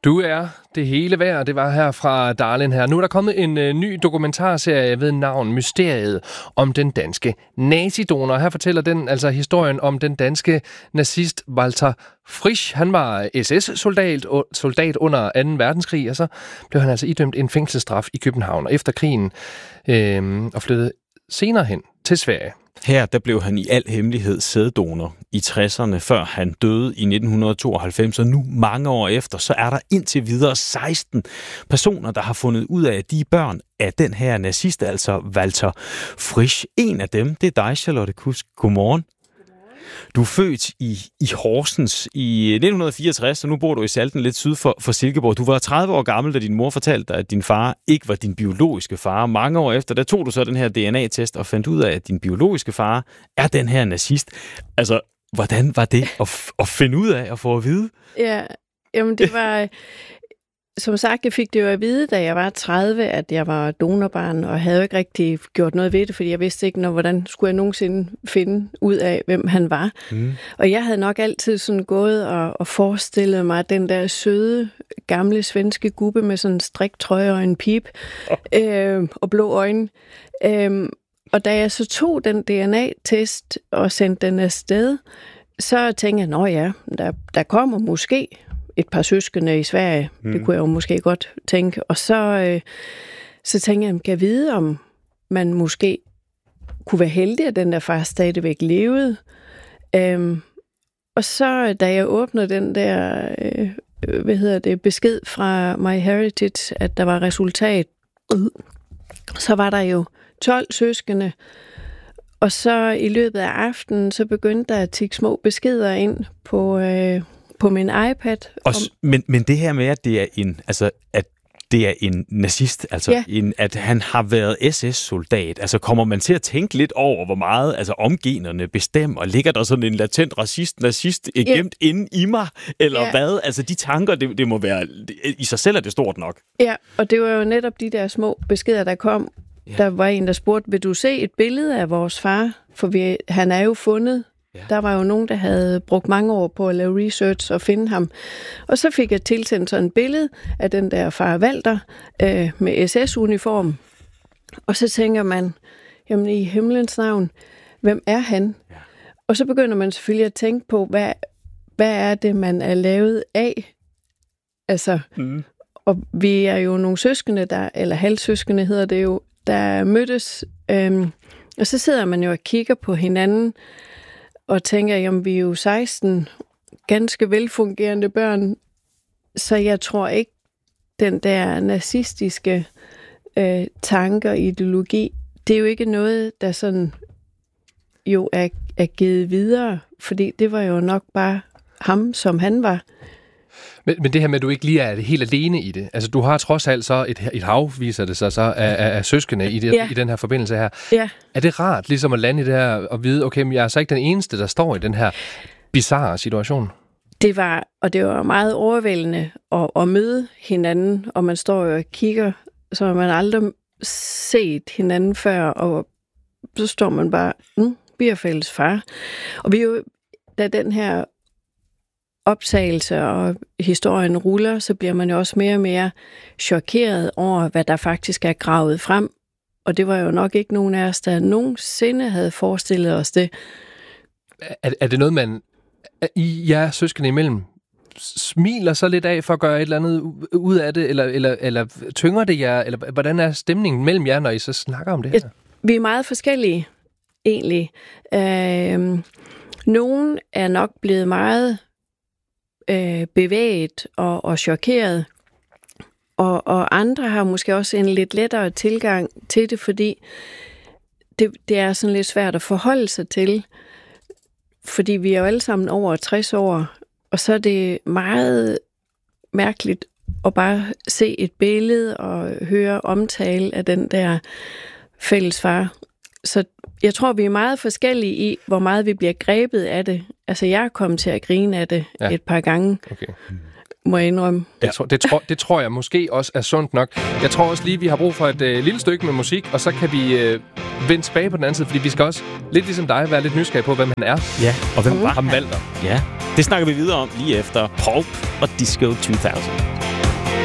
Du er det hele værd. Det var her fra Darlin her. Nu er der kommet en ny dokumentarserie ved navn Mysteriet om den danske nazidonor. Her fortæller den altså historien om den danske nazist Walter Frisch. Han var SS-soldat under 2. verdenskrig, og så blev han altså idømt en fængselsstraf i København og efter krigen og flyttede senere hen til Sverige. Her der blev han i al hemmelighed sæddonor i 60'erne, før han døde i 1992, og nu mange år efter, så er der indtil videre 16 personer, der har fundet ud af, at de er børn af den her nazist, altså Walter Frisch. En af dem, det er dig, Charlotte Kusk. Godmorgen. Du er født i Horsens i 1964, og nu bor du i Salten lidt syd for Silkeborg. Du var 30 år gammel, da din mor fortalte dig, at din far ikke var din biologiske far. Mange år efter, der tog du så den her DNA-test og fandt ud af, at din biologiske far er den her nazist. Altså, hvordan var det at finde ud af og få at vide? Ja, jamen det var... Som sagt, jeg fik det jo at vide, da jeg var 30, at jeg var donorbarn, og havde jo ikke rigtig gjort noget ved det, fordi jeg vidste ikke, hvordan skulle jeg nogensinde finde ud af, hvem han var. Og jeg havde nok altid sådan gået og forestillet mig, den der søde, gamle svenske gubbe med sådan en striktrøje og en pip og blå øjne. Og da jeg så tog den DNA-test og sendte den afsted, så tænkte jeg, der kommer måske et par søskende i Sverige. Det kunne jeg jo måske godt tænke. Og så tænkte jeg, kan jeg vide, om man måske kunne være heldig, at den der far stadigvæk levede. Og så, da jeg åbnede den der, besked fra MyHeritage, at der var resultat, så var der jo 12 søskende. Og så i løbet af aftenen, så begyndte der at tikke små beskeder ind på min iPad. Men det her med, at det er en nazist, altså at han har været SS-soldat, altså kommer man til at tænke lidt over, hvor meget omgenerne bestemmer, og ligger der sådan en latent nazist gemt inde i mig, eller hvad? Altså de tanker, det må være, i sig selv er det stort nok. Ja, og det var jo netop de der små beskeder, der kom. Ja. Der var en, der spurgte, vil du se et billede af vores far? For han er jo fundet. Ja. Der var jo nogen, der havde brugt mange år på at lave research og finde ham. Og så fik jeg tilsendt sådan et billede af den der far Walter med SS-uniform. Og så tænker man, jamen i himlens navn, hvem er han? Ja. Og så begynder man selvfølgelig at tænke på, hvad er det, man er lavet af? Altså, og vi er jo nogle søskende, eller halvsøskende hedder det jo, der mødtes. Og så sidder man jo og kigger på hinanden, og tænker, jamen vi er jo 16 ganske velfungerende børn, så jeg tror ikke, den der nazistiske tanker og ideologi, det er jo ikke noget, der sådan jo er givet videre, fordi det var jo nok bare ham, som han var. Men det her med, at du ikke lige er helt alene i det, altså du har trods alt så et hav, viser det sig så, af søskende i den her forbindelse her. Ja. Er det rart ligesom at lande i det her og vide, okay, men jeg er så ikke den eneste, der står i den her bizarre situation? Det var meget overvældende at møde hinanden, og man står jo og kigger, så har man aldrig set hinanden før, og så står man bare, vi er fælles far. Og vi er jo, da den her optagelse og historien ruller, så bliver man jo også mere og mere chokeret over, hvad der faktisk er gravet frem. Og det var jo nok ikke nogen af os, der nogensinde havde forestillet os det. Er det noget, man i jer søskende imellem smiler så lidt af for at gøre et eller andet ud af det, eller tynger det jer, eller hvordan er stemningen mellem jer, når I så snakker om det her? Vi er meget forskellige, egentlig. Nogen er nok blevet meget bevæget og chokeret, og andre har måske også en lidt lettere tilgang til det, fordi det er sådan lidt svært at forholde sig til, fordi vi er jo alle sammen over 60 år, og så er det meget mærkeligt at bare se et billede og høre omtale af den der fælles far. Så jeg tror, vi er meget forskellige i, hvor meget vi bliver grebet af det. Altså, jeg er kommet til at grine af det et par gange, må jeg indrømme. Det tror jeg måske også er sundt nok. Jeg tror også lige, vi har brug for et lille stykke med musik, og så kan vi vende tilbage på den anden side, fordi vi skal også, lidt ligesom dig, være lidt nysgerrige på, hvem han er. Ja, og hvem var ham Walter. Ja, det snakker vi videre om lige efter Pulp og Disco 2000.